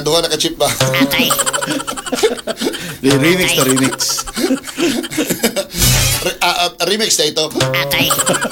duha na ka-chip ba? Okay. Remix to remix. Remix na ito. Okay.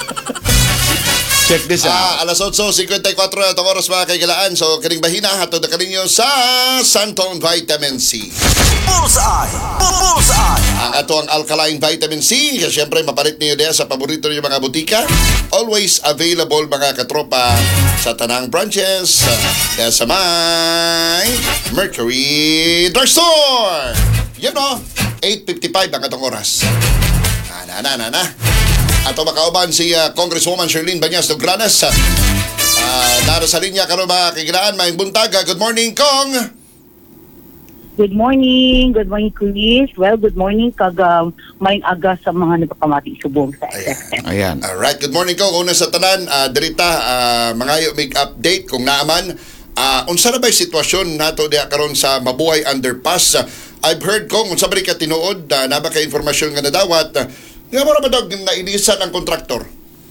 Check this out. Alas 8:54 na itong oras mga kaigalaan. So, kining bahina, hatod na kaninyo sa Santon Vitamin C. Bullseye! Bullseye! Ang ato ang alkaline vitamin C. Kasi syempre, mapalit niyo diya sa paborito niyo mga butika. Always available mga katropa sa tanang branches. Kaya sa may Mercury Drugstore. Yan o, 8:55 ang atong oras. Na. Ato makauban si Congresswoman Sherlyn Banyas Dogranas. Naro sa linya karon mga kaigalaan, may buntaga. Good morning, Kong. Good morning, Chris. Well, good morning maing aga sa mga nagpakamati subong sa SFM. Ayan. Alright, good morning ko. Una sa tanan, dirita, mga make update kung naaman. Unsa na ba'y sitwasyon nato diha karon sa Mabuhay Underpass? I've heard kong unsa ba ka tinuod na ba kay informasyon nga nadawat nga mo ra ba daw nainisan ang kontraktor?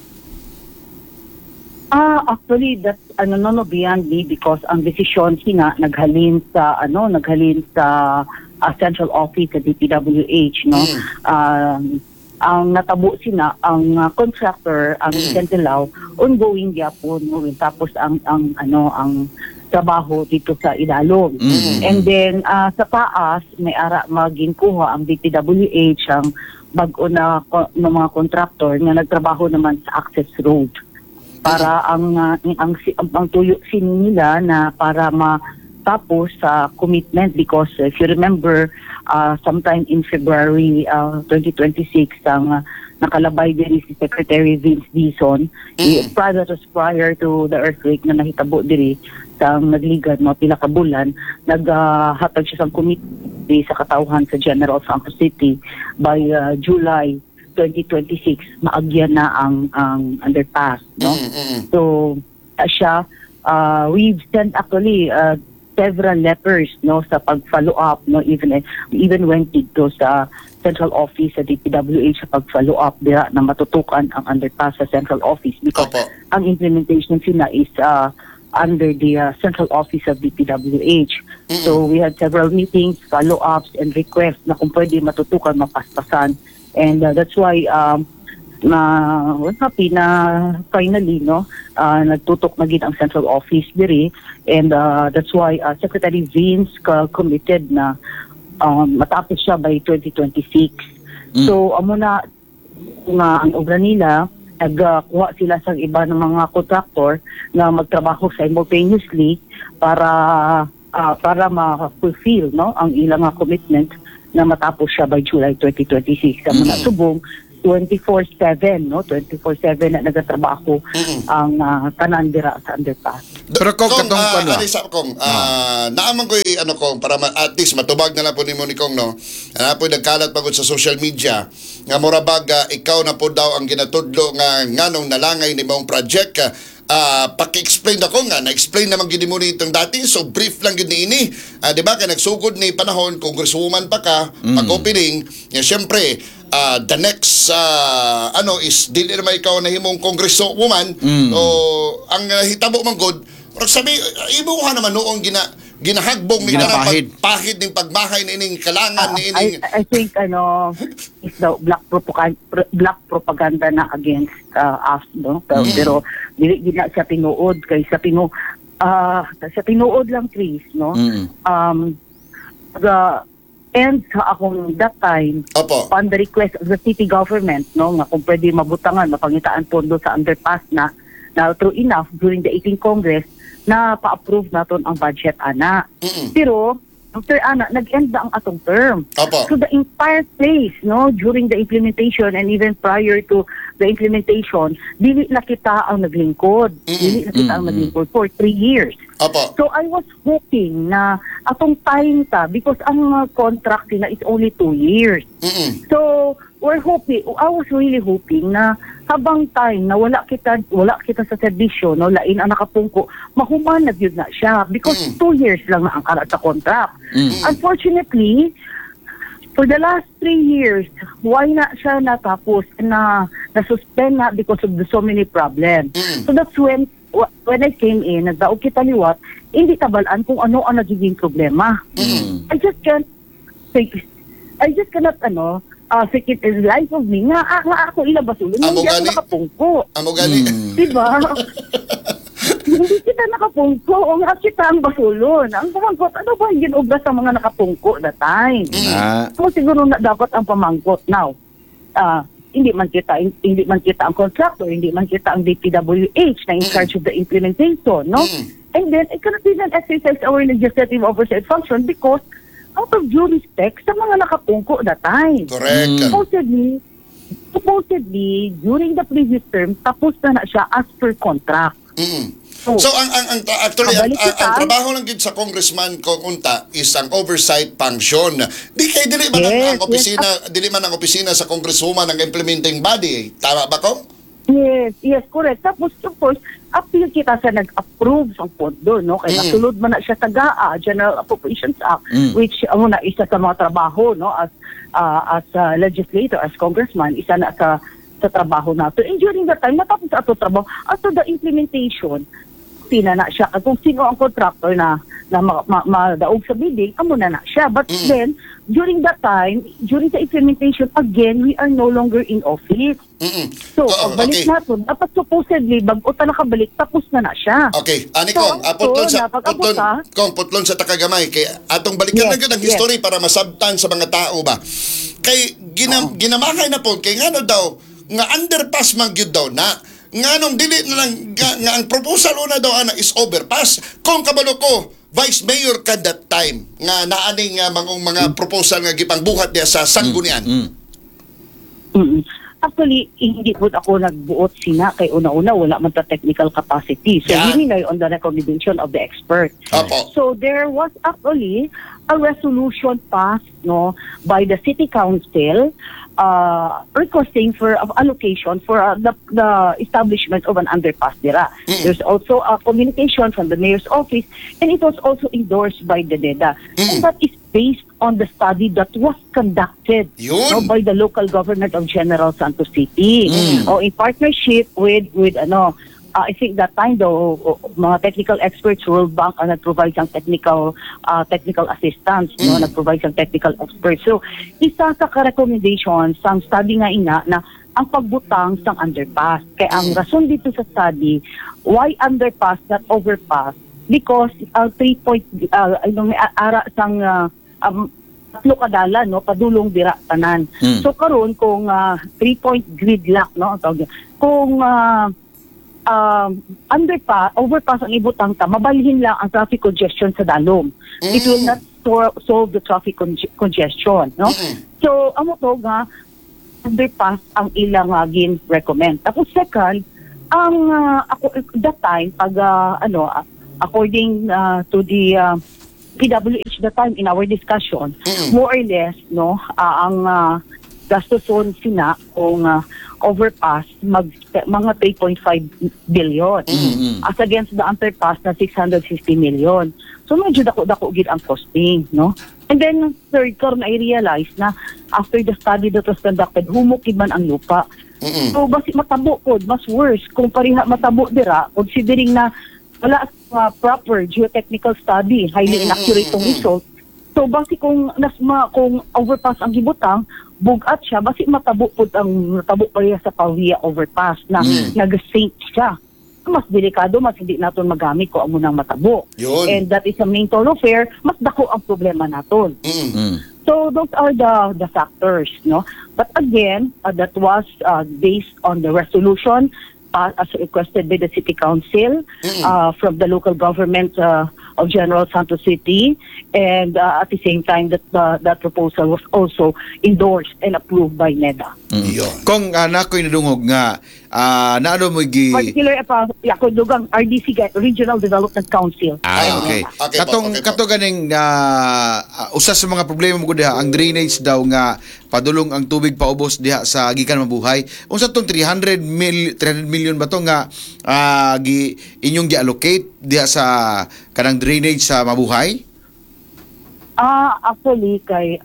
Actually, that's beyond me because ang desisyon sina naghalin sa central office sa DPWH, no. Ang natabo sina ang contractor ang Sentinel ongoing gyapon, no. Tapos ang trabaho dito sa ilalong. And then sa taas may ara maginkuha ang DPWH ang bag-o na mga contractor nga nagtrabaho naman sa access road para ang tuyo nila na para matapos sa commitment because if you remember sometime in February 2026 ang nakalabay din si Secretary Vince Dizon prior to the earthquake na nahitabo diri sa nagligad pila ka bulan naghatag siya sa commitment sa katawhan sa General Santos City by July 2026 maagyan na ang underpass, no. So siya we've sent actually several letters, no, sa pag-follow up, no, even went dito sa central office sa DPWH sa pag-follow up dira na matutukan ang underpass sa central office because ang implementation sila is under the central office of DPWH. So we had several meetings, follow-ups, and requests na kung pwede matutukan, mapaspasan. And that's why we're happy na finally, no, nagtutok na gid ang central office diri. And that's why Secretary Vince committed na matapos siya by 2026. So amo na nga ang obra nila nagkuha sila sa iba ng mga contractor na magtrabaho simultaneously para ma-fulfill, no, ang ilang commitment na matapos siya by July 2026. Kamo na subong 24/7, no, 24/7 na nagatrabaho ang tanan dira sa underpass. Pero kung naaman ko kong para at least matubag na lang po ni Kong, no. Po nagkalat pagod sa social media nga murabag ikaw na po daw ang ginatudlo nga nganong nalangay ni mong project. Paki-explain ako nga, na-explain naman gini mo nitong dati, so brief lang gini ini. Di ba, kaya nagsugod ni panahon, congresswoman pa ka, pag-opening, syempre, the next is dili naman ikaw na himong congresswoman. So ang hitabo man good sabi ibuha naman noong ginahagbong ni pahid ning pagmahay nining kalangan nining I think is the black propaganda na against us, no. Pero dili na siya tinuod kay sa tinuod lang, Chris, no. And sa akong that time, on the request of the city government, no, nga kung pwede mabutangan, mapangitaan pondo sa underpass na true enough, during the 18th Congress, na pa-approve naton ang budget, ana. Pero, Dr. Ana, nag-end na ang atong term. So the entire place, no, during the implementation and even prior to the implementation, dili na kita ang naglingkod. Dili na kita ang naglingkod for 3 years. So I was hoping na atong time ta because ang contract nila is only 2 years. So I was really hoping na habang time na wala kita sa serbisyo, no, lain ang nakapungko, mahuman na yun na siya because 2 years lang na ang kalat sa contract. Unfortunately, for the last 3 years, why na siya natapos na suspend na because of the so many problems. So that's when when I came in, nagdaog kita liwat, hindi tabalaan kung ano ang nagiging problema. I just cannot think it is life of me nga ako ilabasulon Amo hindi ako gani? nakapungko. Amo gani. Diba? Hindi kita nakapungko o nga kita ang basulon. Ang pamangkot, ano ba yung ginubra sa mga nakapungko na time? So siguro na dapat ang pamangkot. Now, hindi man kita ang contractor, hindi man kita ang DPWH na in charge of the implementation, no? And then, it cannot even exercise our legislative oversight function because out of due respect sa mga nakapungko that time. Correct. Supposedly, during the previous term, tapos na siya as per contract. So actually ang kabalik kita. trabaho lang gid sa congressman kung unta is ang oversight function. Dili man Yes, ang opisina, dili man ang opisina sa congresswoman ang implementing body. Tama ba ko? Yes, correct. Tapos, of course, appeal kita sa nag-approve sa pondo, no? Kaya nasulod man na siya sa GAA, General Appropriations Act, which, na isa sa mga trabaho, no? As legislator, as congressman, isa na sa trabaho nato. And during that time, natapos sa ato trabaho, ato the implementation, na siya. Kung sino ang contractor na madaog sa bidding, amo na siya. But then, during that time, during the implementation, again, we are no longer in office. So, balik natin. Dapat supposedly, bago ta nakabalik, tapos na siya. Okay, ani So, kong putlon sa takagamay kay atong balikan na gyud ang history para masabtan sa mga tao ba. Kay ginamakay na po kay ngano daw nga underpass man gyud daw na nganong dili na lang nga ang proposal una daw ana is overpass kung kabalo ko vice mayor ka that time nga naaning mga proposal nga gipangbuhat diya sa sanggunian. Actually, hindi po ako nagbuot sina kay una-una wala man ta technical capacity. So we rely on the recommendation of the expert. Apo. So there was actually a resolution passed by the city council requesting for allocation for the establishment of an underpass dira. There's also a communication from the mayor's office and it was also endorsed by the DEDA. And that is based on the study that was conducted by the local government of General Santos City in partnership with I think that time though mga technical experts, World Bank ang nag-provide ng technical assistance, nag-provide ng technical experts. So isa sa ka-recommendation sa study nga ina na ang pagbutang sang underpass. Kaya ang rason dito sa study, why underpass not overpass? Because 3 ara sang tatlo kadala padulong dira tanan. So karon kung 3-point gridlock kung overpass ang ibutang ta, mabalhin lang ang traffic congestion sa dalom. It will not solve the traffic congestion, no? So, amo to nga underpass ang ilang recommend. Tapos second, ang that time pag according to the PWH that time in our discussion, more or less ang gastuson sina kung overpass mga 3.5 billion as against the underpass na 650 million. So medyo dako-dako gid ang costing, no? And then third ko na i-realize na after the study that was conducted, humukid man ang lupa. So basi matabo pod, mas worse kung pariha matabo dira considering na wala proper geotechnical study, highly inaccurate tong result. So basi kung overpass ang gibutang, bugat siya, basi matabo pa rin sa Pavia overpass na nag-sink siya. Mas delikado, mas hindi natin magamit kung amo nang matabo. Yun. And that is a main thoroughfare, mas dako ang problema naton. So those are the factors, no? But again, that was based on the resolution as requested by the City Council from the local government of General Santos City, and at the same time that proposal was also endorsed and approved by NEDA. Kung nakoy nadungog nga naano mo particular ako dugang RDC Regional Development Council. Okay. Kato ganing usa sa mga problema mo diha ang drainage daw nga padulong ang tubig paubos diha sa gikan mabuhay. Unsa tong 300 million ba to nga inyong gi-allocate diha sa kanang drainage sa mabuhay? Actually kay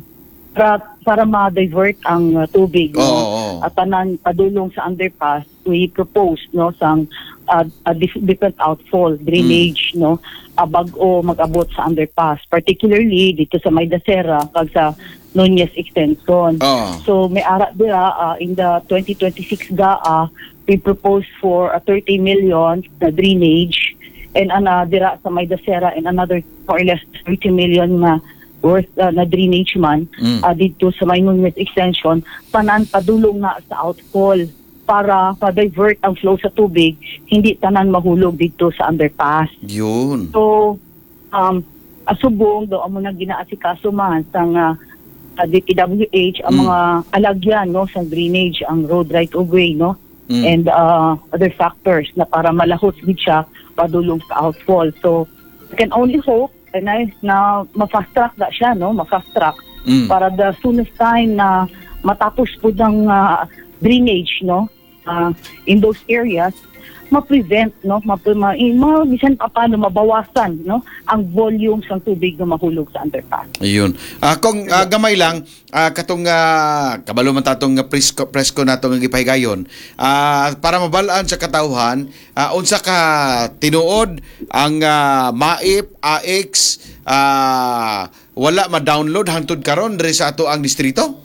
para ma-divert ang tubig at tanan padulong sa underpass, we propose sang different outfall, drainage, no? Bago mag-abot sa underpass. Particularly dito sa Maydasera, kag sa Nunez Extension. Oh. So may ara dira in the 2026 GAA, we proposed for a 30 million na drainage, and dira sa Maydasera and another more or less 30 million na worth na drainage man dito sa Nunez Extension, tanan padulong na sa outfall para pa-divert ang flow sa tubig, hindi tanan mahulog dito sa underpass. Yun. So, asubong do amo na ginaasikaso man sang DPWH ang mga alagyan, no, sa drainage, ang road right of way, no, and other factors na para malahos gid siya padulong sa outfall. So, we can only hope na ma-fast track da siya, no, ma-fast track para the soonest time na matapos po ng drainage, no, in those areas, ma-prevent, no, bisan pa paano mabawasan, no, ang volume ng tubig na mahulog sa underpass. Ayun. Kung gamay lang, katong kabalo man tatong presko natong gipahigayon, para mabalaan sa katawhan, unsa ka tinuod ang MAIP, AX, wala ma-download hangtod karon diri sa ato ang distrito?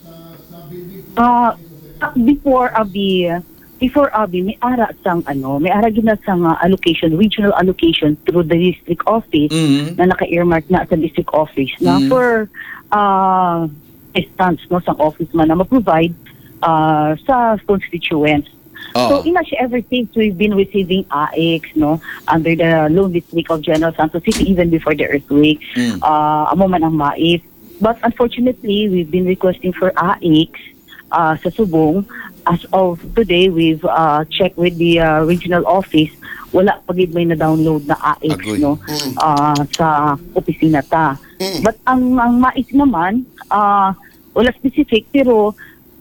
Before Abi, may ara gina sang allocation, regional allocation through the district office na naka-earmark na sa district office na for instance, no, sang office man na ma-provide sa constituents. So ina siya ever since we've been receiving AX, no, under the Lone District of General Santos City even before the earthquake. Amo man ang MAIP. But unfortunately, we've been requesting for AX sa Subong. As of today, we've checked with the regional office. Wala pagid may na-download na AX, no, sa opisina ta. But ang MAIC naman, wala specific, pero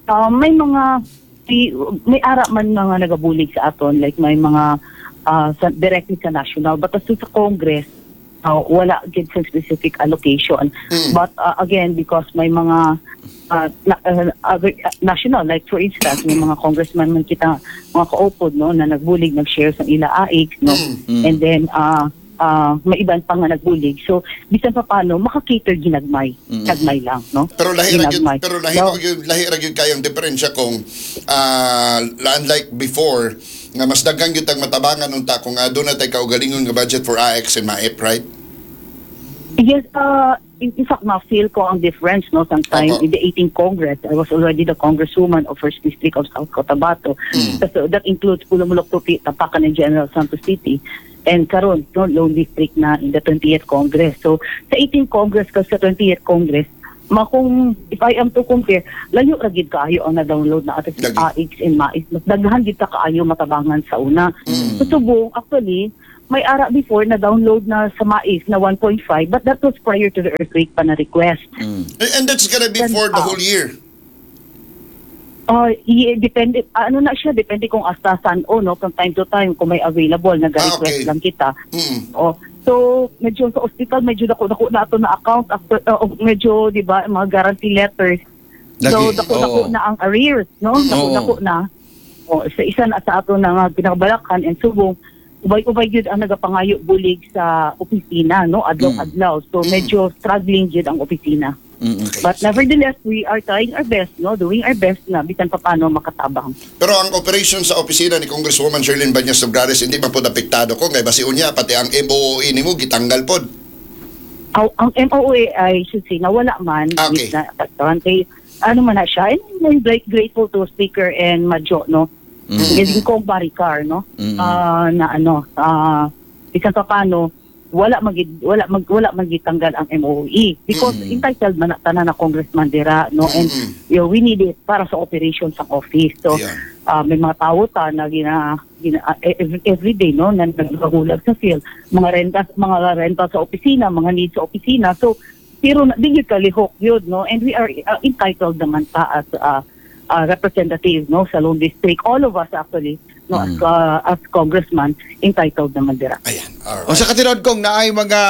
may ara man mga nagabulig sa aton, like may mga directly sa national, but as to sa Congress, wala gid sa specific allocation. But again, because may mga national, like for instance, may mga congressman man kita, mga kaupod, no, na nagbulig, nag-share sa ila AX, no, and then may iban pa nga nagbulig. So, bisan pa paano, makakater ginagmay. Nagmay lang, no? Pero lahi ra gyud kayong diferensya kung unlike before, nga mas daghang gyud tag matabangan unta kung doon na tay kaugalingon nga budget for AX and MAIP, right? Yes, in fact, na-feel ko ang difference, no, sometime in the 18th Congress. I was already the congresswoman of 1st District of South Cotabato. So that includes Pulumulok Tupi, Tapacan, and General Santos City. And karon, no, Lone District na in the 20th Congress. So sa 18th Congress kasi sa 20th Congress, if I am to compare, layo ra gid kaayo ang na-download na ato sa AX and MAIP. Mas daghan gid ta kaayo matabangan sa una. So subong, actually, may ara before na download na sa MAIP na 1.5, but that was prior to the earthquake pa na request. And that's gonna be for the whole year? Depende, na siya, depende kung hasta saan, no, from time to time, kung may available, nag-request lang kita. So, medyo sa hospital, medyo dako na ito na account, after, medyo, di ba, mga guarantee letters. So, dako na ang arrears, no? Dako na. Sa isa na sa ato na pinakabalakan and subong, ubay-ubay yun ang nagapangayo bulig sa opisina, no? Adlaw-adlaw. So, medyo struggling yun ang opisina. Okay. But nevertheless, we are trying our best, no? Doing our best na bisan pa paano makatabang. Pero ang operation sa opisina ni Congresswoman Sherlyn Banyas Nograles hindi man po apektado ko kay basi unya pati ang MOOE nimo gitanggal pod. Ang MOOE I should say nawala man. Okay. Ano man na siya, and I'm grateful to Speaker and Madjo, no? Hindi ko baricar, no? Bisan pa paano wala magitanggal ang MOE because entitled man tanan na congressman dira, no, and we need it para sa operations sa office. So may mga tao na every day, no, na naghahulag sa field, mga renta sa opisina, mga needs sa opisina. So pero di kalihok yun, no, and we are entitled naman ta as representative, no, sa Lone District, all of us actually, no, as congressman entitled naman dira. Ayan. Alright. O sa katinod kong naay mga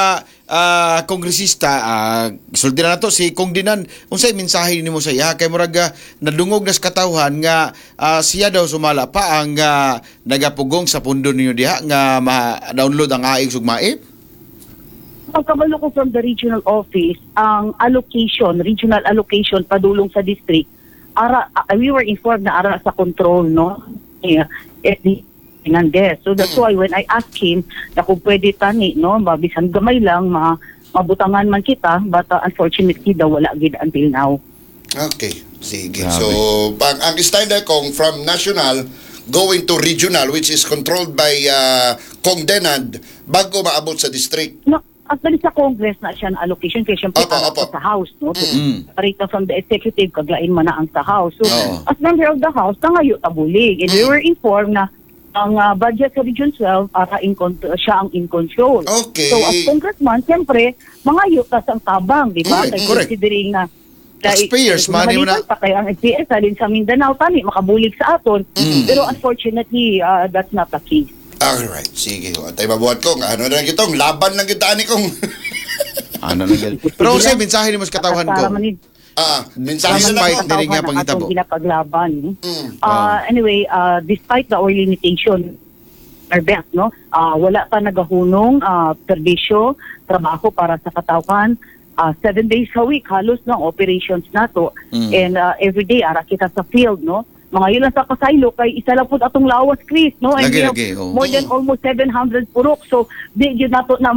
kongresista, sulti na nato si Kong Dinan, unsay mensahe nimo sa iya kay murag nadungog na sa katawhan nga siya daw sumala pa ang nagapugong sa pundo ninyo diha nga ma-download ang aig sugmaip? Pagkabalo ko from the regional office, ang allocation, regional allocation padulong sa district, we were informed na ara sa control, no? SD Hernandez. So that's why when I asked him na kung pwede tani, no, mabisan gamay lang, mabutangan man kita, but unfortunately daw wala gid until now. Okay, sige. Grabe. So, ang style na kong from national going to regional, which is controlled by Kong Denad, bago maabot sa district. No, actually sa Congress na siya na allocation kaya siyempre Opo. sa House, no? Separate from the executive, kaglain man na ang sa House. So, Oo. as member of the House, nangayo tabulig. And we were informed na ang budget sa Region 12, siya ang in control. Okay. So, as congressman, siyempre, mangayo ka sa tabang, di ba? Correct. Considering na Taxpayers, money mo na. Pa kaya ang SPS alin sa Mindanao, tani, makabulig sa aton. Pero unfortunately, that's not the case. Alright, sige. Tayo mabuhat kong. Ano na lang itong laban lang kita ni kong. Ano na gyud. Pero unsay mensahe nimo sa katawhan ko? Mensahe Sa na fight lang ko. dili nga pangitabo. Ginapaglaban. Anyway, despite the oil limitation, our best, no? Wala pa nagahunong serbisyo, trabaho para sa katawhan. 7 days a week, halos ng operations nato. And every day, ara kita sa field, no? Mga yun lang sa Pasaylo, kay isa lang po atong lawas, Chris, no? And we have Lagi, oh. more than almost 700 purok. So, di yun nato na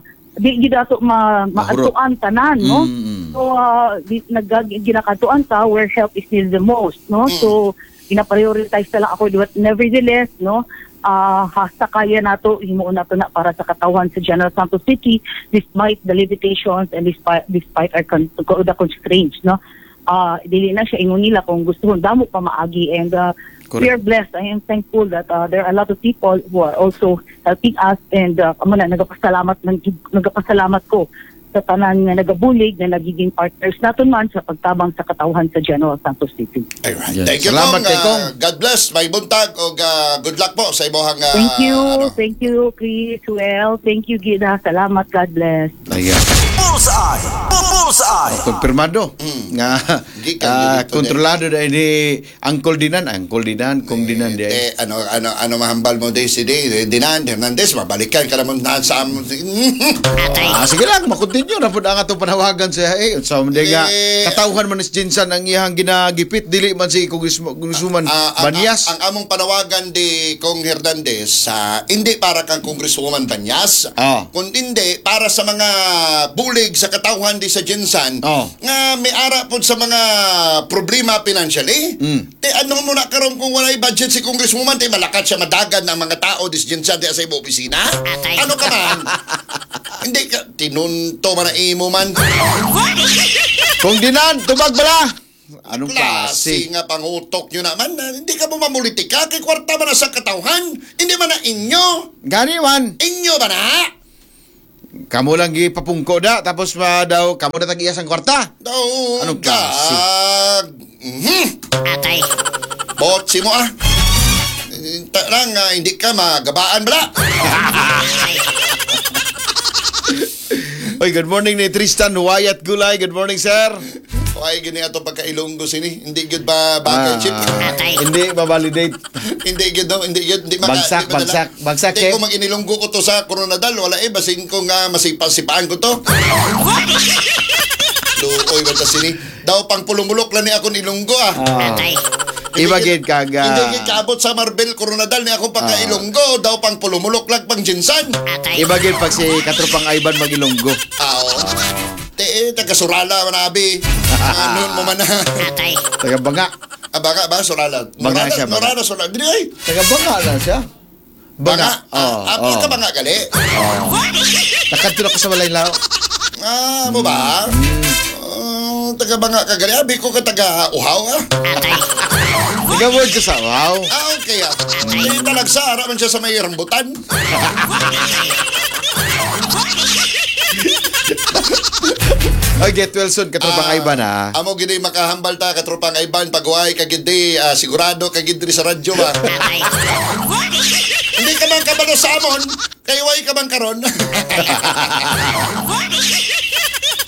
maatuan tanan, no? So, ginakatuan ta where help is needed the most, no? So, ginaprioritize na lang ako. But nevertheless, no? Hasta kaya nato, himuon nato na para sa katawan sa General Santos City despite the limitations and despite the constraints, no? Dili na siya ingon nila kung gusto mo damo pa maagi, and we are blessed. I am thankful that there are a lot of people who are also helping us, and nagapasalamat ko sa tanan nga nagabulig na nagiging partners naton man sa pagtabang sa katawhan sa General Santos City. Alright. Yes. Thank you, Salamat Kong. kay Kong. God bless. May buntag o good luck po sa ibohang Thank you, Chris. Well, thank you, Gida. Salamat. God bless. Ayan. Bullseye! Bullseye! Konfirmado nga Di ka dito kontrolado na ini Kong Dinan di ay. ano mahambal mo day si day Dinan Hernandez, mabalikan ka naman na sa Sige lang, makontinue na po ang atong panawagan sa sa hindi nga katawhan man si Jinsan ang iyang ginagipit, dili man si Congresswoman Banyas. Ang among panawagan di Kong Hernandez, hindi para kang Congresswoman Banyas, kundi hindi para sa mga bulig sa katawhan di sa Jinsan nga may ara po sa mga problema financially. Ano mo na karon kung walay budget si Congresswoman, malakat siya madagan ng mga tao di sa Jinsan di sa imo opisina? Ano ka man? Hindi ka tinunto man na imo man. Kong Dinan, tubag bala. Anong klase klase? nga pangutok nyo naman? Hindi ka mo mamulitika kay kwarta ba na sa katawhan? Hindi man na inyo? Gani man. Inyo ba na? Kamo lang gipapungko da tapos daw kamo na tag-iya sang kwarta. Daw Anong klase? Botsi mo lang hindi ka magabaan bala. Oy, good morning ni Tristan Wyatt Gulay. Good morning, sir. Ay, gini ato pagka-Ilonggo sini. Hindi gyud ba bagay chip? Hindi ma-validate. Hindi gyud no, hindi Bagsak, Hindi eh. ko mag-inilonggo ko to sa Coronadal, wala basin ko nga masipang-sipaan ko to. Luoy ba ta sini? Daw pang pulumulok lang ni ako nilonggo Ibagid kaga. Hindi kaabot sa Marbel Coronadal ni ako pagka-Ilonggo, daw pang pulumulok lang pang Jinsan. Ibagid pag si Katropang Ivan mag-Ilonggo. Taga Surala manabi. Ano mo man na. Taga Banga. Banga ba Surala? Banga siya, Banga. Surala, Surala. Dili ay. Taga Banga lang siya. Banga. Ka Banga gali. Nakadto ko sa Malaylaw. Mo ba? Taga Banga ka gali. Abi ko ka taga Uhaw Taga word ka sa wow. Okay talagsara man siya sa may rambutan. Oy, get well soon, Katropang Ivan ha. Amo gini makahambal ta Katropang Ivan pagway kagindi sigurado kagindri sa radyo ba. Hindi ka man kabalo sa amon, kay way ka man karon.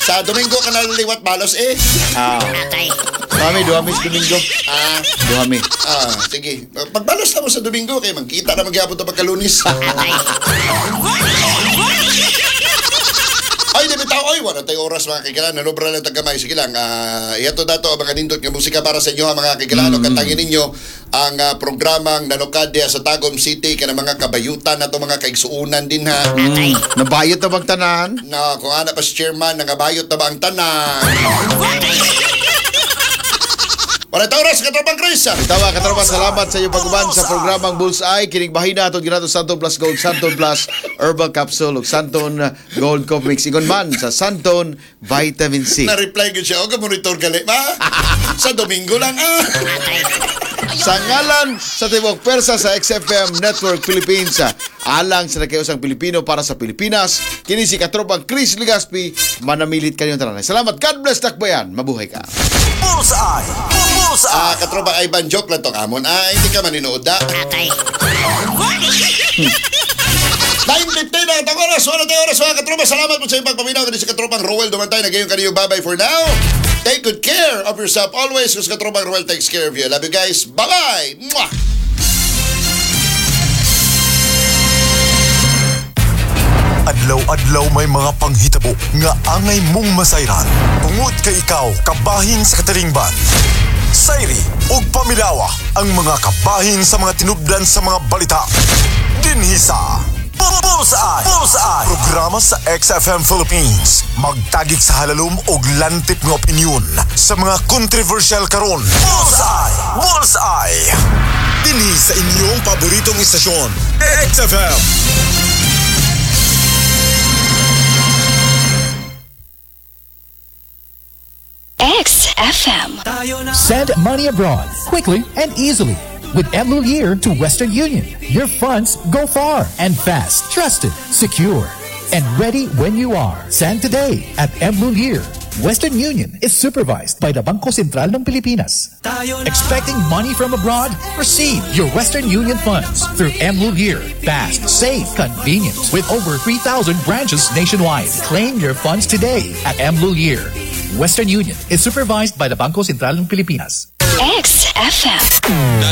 Sa Domingo ka naliliwat balos eh. Duhami sa Domingo. Duhami. Sige. Pagbalos na mo sa Domingo, kay magkita na magyapon to pagkalunis. Ay, di bitaw, oy, wala tayong oras mga kagilan. Nanobra lang tagamay. Sige lang, iyato dato ang mga nindot ng musika para sa inyo, mga kagilan. Katangin ninyo ang programang nanukad diya sa Tagum City ka ng mga kabayutan na mga kaigsuunan din ha. Nabayot na bang tanan? Na kung ana pa si chairman, nangabayot na ba ang tanan? Wala tayong oras, Katropang Chris. Tawa, katropa, salamat sa iyong pag-uban sa programang Bullseye. Kining bahina atong ginato Santon Plus Gold, Santon Plus Herbal Capsule, ug Santon Gold Coffee Mix. Ingon man sa Santon Vitamin C. Na-reply ko siya, o monitor gali, ma? Sa Domingo lang, Sa ngalan sa Tibok Persa sa XFM Network Philippines, alang sa nakiusang Pilipino para sa Pilipinas, kini si Katropang Chris Legaspi, manamilit kanyang tanan. Salamat, God bless, Takbayan, mabuhay ka. Bullseye! Bullseye! Katropang Ivan, joke lang tong amon. Hindi ka maninood da. 9:15 na itong oras. Wala tayong oras, mga katropa. Salamat po sa iyong pagpaminaw. Kasi si Katropang Roel Dumantay. Nagayon ka niyo. Bye-bye for now. Take good care of yourself always. Kasi Katropang Roel takes care of you. Love you guys. Bye-bye! Mwah! Adlaw-adlaw may mga panghitabo nga angay mong masayran. Tungod kay ikaw, kabahin sa katalingban. Sayri ug pamilawa ang mga kabahin sa mga tinubdan sa mga balita. Dinhi sa Bullseye! Bullseye! Programa sa XFM Philippines. Magtagik sa halalom ug lantip nga opinyon sa mga controversial karon. Bullseye! Bullseye! Dinhi sa inyong paboritong istasyon, XFM. XFM. Send money abroad quickly and easily with Mlulir to Western Union. Your funds go far and fast, trusted, secure, and ready when you are. Send today at Mlulir. Western Union is supervised by the Bangko Sentral ng Pilipinas. Expecting money from abroad? Receive your Western Union funds through Mlulir. Fast, safe, convenient, with over 3,000 branches nationwide. Claim your funds today at Mlulir. Western Union is supervised by the Bangko Sentral ng Pilipinas. XFM.